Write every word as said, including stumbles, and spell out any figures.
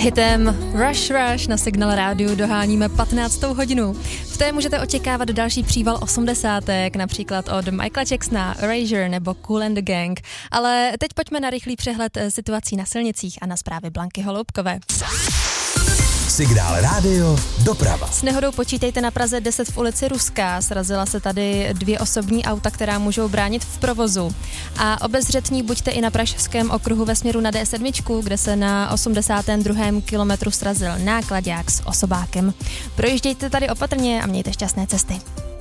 Hitem Rush Rush na Signál rádiu doháníme patnáctou hodinu. V té můžete očekávat další příval osmdesátek, například od Michaela Jacksona, Erasure nebo Kool and the Gang. Ale teď pojďme na rychlý přehled situací na silnicích a na zprávy Blanky Holoubkové. Signál rádio, doprava. S nehodou počítejte na Praze deset v ulici Ruská. Srazila se tady dvě osobní auta, která můžou bránit v provozu. A obezřetní buďte i na Pražském okruhu ve směru na D sedm, kde se na osmdesátém druhém kilometru srazil náklaďák s osobákem. Projíždějte tady opatrně a mějte šťastné cesty.